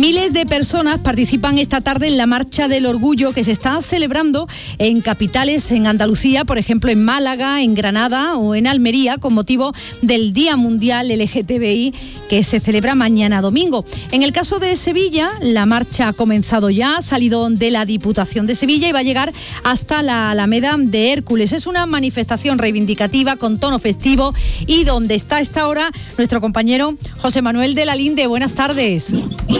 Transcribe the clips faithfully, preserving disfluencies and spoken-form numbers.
Miles de personas participan esta tarde en la Marcha del Orgullo que se está celebrando en capitales en Andalucía, por ejemplo en Málaga, en Granada o en Almería, con motivo del Día Mundial L G T B I que se celebra mañana domingo. En el caso de Sevilla, la marcha ha comenzado ya, ha salido de la Diputación de Sevilla y va a llegar hasta la Alameda de Hércules. Es una manifestación reivindicativa con tono festivo y donde está a esta hora nuestro compañero José Manuel de la Linde. Buenas tardes.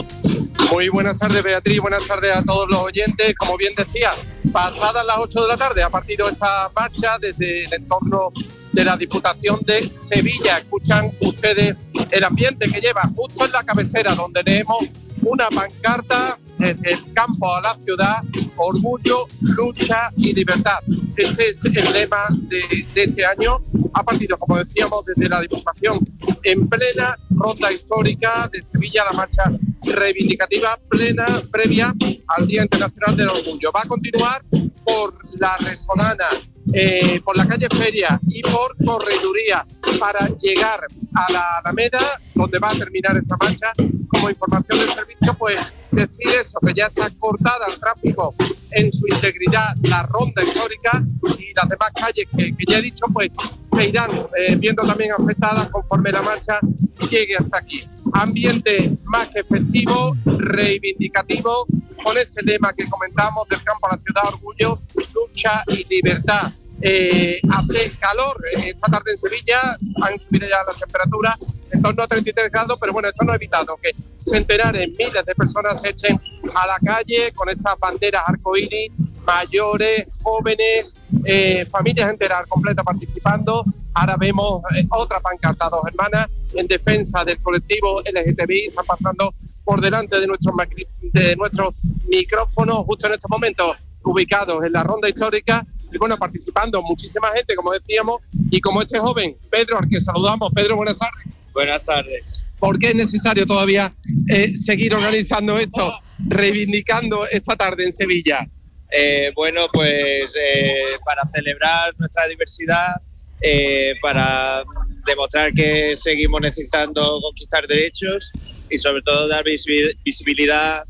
Muy buenas tardes, Beatriz, buenas tardes a todos los oyentes. Como bien decía, pasadas las ocho de la tarde ha partido esta marcha desde el entorno de la Diputación de Sevilla. Escuchan ustedes el ambiente que lleva justo en la cabecera, donde leemos una pancarta desde el campo a la ciudad: orgullo, lucha y libertad. Ese es el lema de, de este año. Ha partido, como decíamos, desde la Diputación en plena ronda histórica de Sevilla, la marcha reivindicativa plena previa al Día Internacional del Orgullo. Va a continuar por la Resolana, eh, por la calle Feria y por Correduría para llegar a la Alameda, donde va a terminar esta marcha. Como información del servicio, pues decir eso, que ya está cortada el tráfico en su integridad, la ronda histórica, y las demás calles que, que ya he dicho, pues se irán eh, viendo también afectadas conforme la marcha llegue hasta aquí. Ambiente más que festivo, reivindicativo, con ese lema que comentamos del campo a la ciudad: orgullo, lucha y libertad. Eh, hace calor esta tarde en Sevilla, han subido ya las temperaturas en torno a treinta y tres grados, pero bueno, esto no ha evitado que centenares, miles de personas se echen a la calle con estas banderas arcoíris, mayores, jóvenes, eh, familias enteras completas participando. Ahora vemos eh, otra pancarta, dos hermanas en defensa del colectivo L G T B I, están pasando por delante de nuestros de nuestros micrófonos justo en estos momentos, ubicados en la ronda histórica. Y bueno, participando muchísima gente, como decíamos, y como este joven, Pedro, al que saludamos. Pedro, buenas tardes. Buenas tardes. ¿Por qué es necesario todavía eh, seguir organizando esto, reivindicando esta tarde en Sevilla? Eh, bueno, pues eh, para celebrar nuestra diversidad, eh, para demostrar que seguimos necesitando conquistar derechos y sobre todo dar visibilidad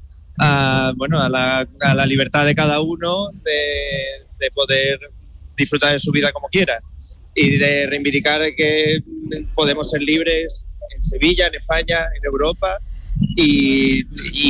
a, bueno, a, la, a la libertad de cada uno de, de poder disfrutar de su vida como quiera y de reivindicar que podemos ser libres en Sevilla, en España, en Europa y,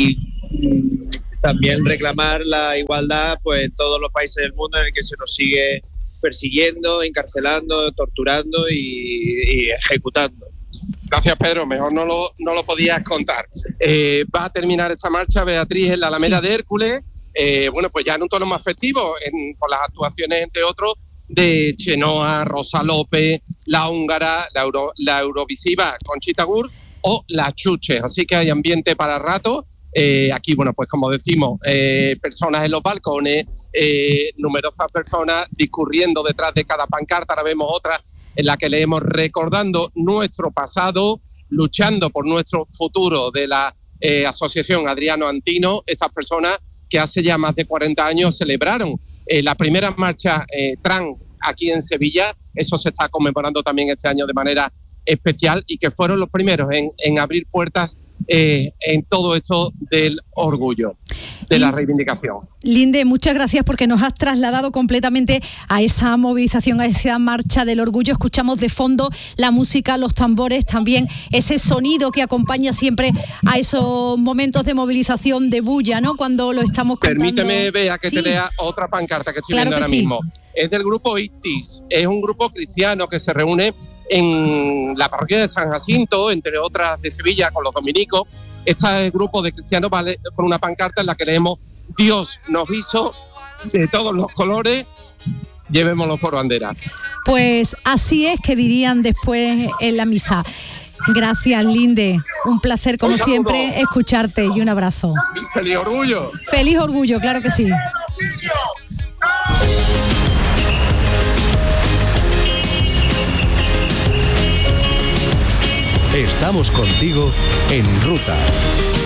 y también reclamar la igualdad pues en todos los países del mundo en el que se nos sigue persiguiendo, encarcelando, torturando y, y ejecutando. Gracias, Pedro, mejor no lo, no lo podías contar. Eh, va a terminar esta marcha, Beatriz, en la Alameda sí. de Hércules, eh, bueno, pues ya en un tono más festivo, en, por las actuaciones, entre otros, de Chenoa, Rosa López, La Húngara, la, Euro, la Eurovisiva Conchita Wurst o La Chuche, así que hay ambiente para rato. Eh, aquí, bueno, pues como decimos, eh, personas en los balcones, eh, numerosas personas discurriendo detrás de cada pancarta. Ahora vemos otra en la que leemos recordando nuestro pasado, luchando por nuestro futuro, de la eh, Asociación Adriano Antino. Estas personas que hace ya más de cuarenta años celebraron eh, la primera marcha eh, trans aquí en Sevilla. Eso se está conmemorando también este año de manera especial y que fueron los primeros en, en abrir puertas Eh, en todo esto del orgullo, de la reivindicación. Linde, muchas gracias porque nos has trasladado completamente a esa movilización, a esa marcha del orgullo. Escuchamos de fondo la música, los tambores, también ese sonido que acompaña siempre a esos momentos de movilización, de bulla, ¿no? Cuando lo estamos contando. Permíteme, Bea, que sí. te lea otra pancarta que estoy claro viendo que ahora sí. mismo. Es del grupo ITIS, es un grupo cristiano que se reúne en la parroquia de San Jacinto, entre otras de Sevilla, con los dominicos. Este grupo de cristianos vale con una pancarta en la que leemos: Dios nos hizo de todos los colores, llevémoslo por bandera. Pues así es que dirían después en la misa. Gracias, Linde. Un placer, como un siempre, escucharte y un abrazo. ¡Feliz orgullo! ¡Feliz orgullo! Claro que sí. Estamos contigo en ruta.